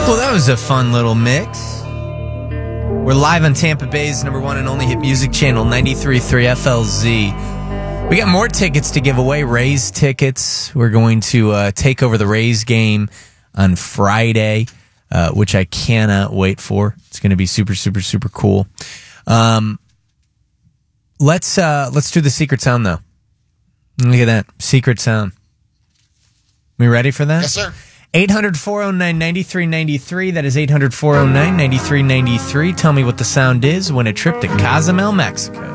Well, that was a fun little mix. We're live on Tampa Bay's number one and only hit music channel, 93.3 FLZ. We got more tickets to give away, Rays tickets. We're going to take over the Rays game on Friday, which I cannot wait for. It's going to be super, super, super cool. Let's do the secret sound, though. Look at that. Secret sound. We ready for that? Yes, sir. 800-409-9393. That is 800-409-9393. Tell me what the sound is when a trip to Cozumel, Mexico.